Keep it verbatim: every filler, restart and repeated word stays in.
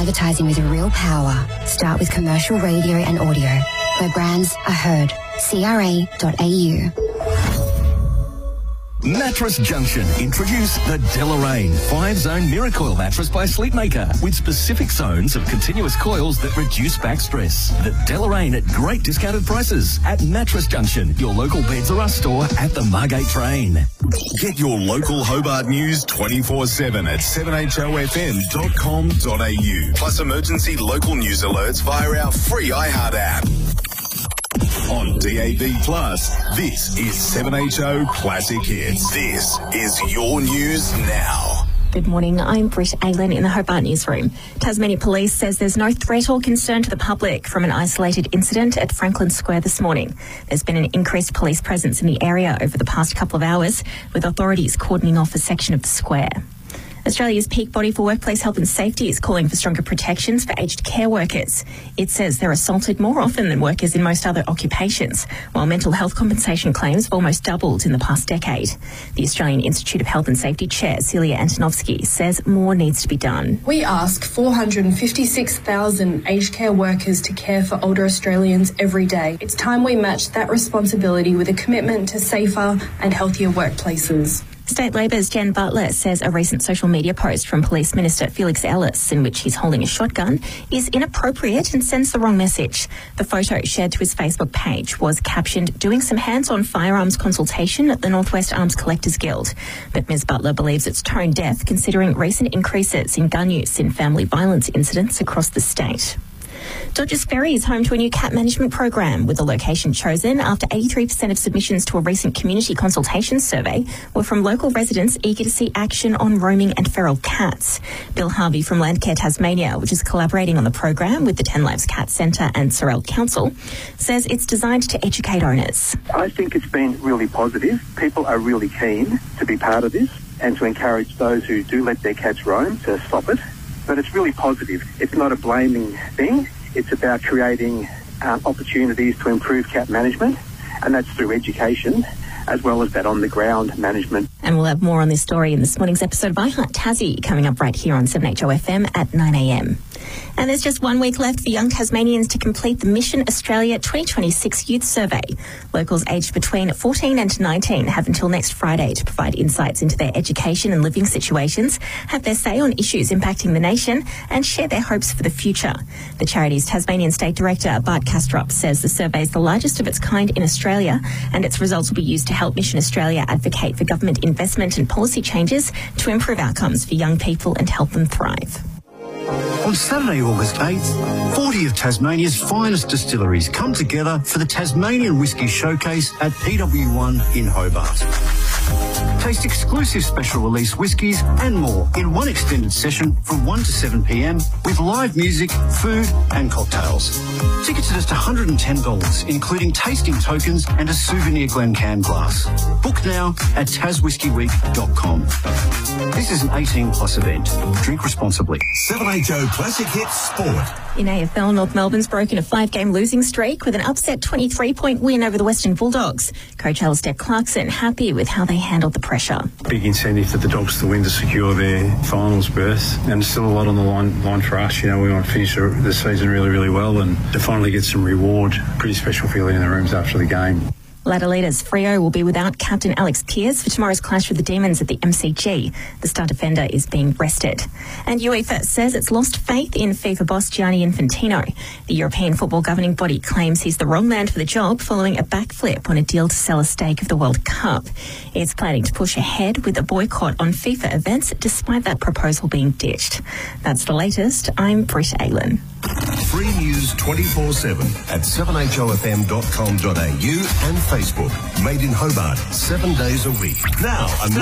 advertising with real power. Start with commercial radio and audio, where brands are heard. C R A dot A U. Mattress Junction introduce the Deloraine five-zone Miracoil mattress by Sleepmaker with specific zones of continuous coils that reduce back stress. The Deloraine at great discounted prices at Mattress Junction, your local Beds R Us store at the Margate train. Get your local Hobart news twenty-four seven at seven H O F M dot com dot A U. Plus emergency local news alerts via our free iHeart app. On D A B Plus, this is seven H O Classic Hits. This is your news now. Good morning, I'm Britt Aylen in the Hobart Newsroom. Tasmania Police says there's no threat or concern to the public from an isolated incident at Franklin Square this morning. There's been an increased police presence in the area over the past couple of hours, with authorities cordoning off a section of the square. Australia's peak body for workplace health and safety is calling for stronger protections for aged care workers. It says they're assaulted more often than workers in most other occupations, while mental health compensation claims have almost doubled in the past decade. The Australian Institute of Health and Safety Chair, Celia Antonovsky, says more needs to be done. We ask four hundred fifty-six thousand aged care workers to care for older Australians every day. It's time we match that responsibility with a commitment to safer and healthier workplaces. State Labor's Jen Butler says a recent social media post from Police Minister Felix Ellis, in which he's holding a shotgun, is inappropriate and sends the wrong message. The photo shared to his Facebook page was captioned, "Doing some hands-on firearms consultation at the Northwest Arms Collectors Guild." But Miz Butler believes it's tone deaf, considering recent increases in gun use in family violence incidents across the state. Dodgers Ferry is home to a new cat management program, with the location chosen after eighty-three percent of submissions to a recent community consultation survey were from local residents eager to see action on roaming and feral cats. Bill Harvey from Landcare Tasmania, which is collaborating on the program with the Ten Lives Cat Centre and Sorrel Council, says it's designed to educate owners. I think it's been really positive. People are really keen to be part of this and to encourage those who do let their cats roam to stop it. But it's really positive. It's not a blaming thing. It's about creating um, opportunities to improve cat management, and that's through education as well as that on-the-ground management. And we'll have more on this story in this morning's episode of iHeart Tassie, coming up right here on seven H O F M at nine a m. And there's just one week left for young Tasmanians to complete the Mission Australia twenty twenty-six Youth Survey. Locals aged between fourteen and nineteen have until next Friday to provide insights into their education and living situations, have their say on issues impacting the nation, and share their hopes for the future. The charity's Tasmanian State Director, Bart Kastrup, says the survey is the largest of its kind in Australia, and its results will be used to help Mission Australia advocate for government investment and policy changes to improve outcomes for young people and help them thrive. On Saturday, August eighth, forty of Tasmania's finest distilleries come together for the Tasmanian Whisky Showcase at P W one in Hobart. Taste exclusive special release whiskies and more in one extended session from one to seven p m with live music, food and cocktails. Tickets are just one hundred ten dollars, including tasting tokens and a souvenir Glencairn glass. Book now at tas whisky week dot com. This is an eighteen plus event. Drink responsibly. seven H O Classic Hits Sport. In A F L, North Melbourne's broken a five-game losing streak with an upset twenty-three point win over the Western Bulldogs. Coach Alistair Clarkson happy with how they handled the pressure. Big incentive for the Dogs to win to secure their finals berth, and still a lot on the line, line for us. You know, we want to finish the season really, really well, and to finally get some reward. Pretty special feeling in the rooms after the game. Ladder leaders Freo will be without captain Alex Pearce for tomorrow's clash with the Demons at the M C G. The star defender is being rested. And UEFA says it's lost faith in FIFA boss Gianni Infantino. The European football governing body claims he's the wrong man for the job following a backflip on a deal to sell a stake of the World Cup. It's planning to push ahead with a boycott on FIFA events despite that proposal being ditched. That's the latest. I'm Britt Aylen. Free news twenty-four seven at seven H O F M dot com dot A U and Facebook. Made in Hobart, seven days a week. Now, another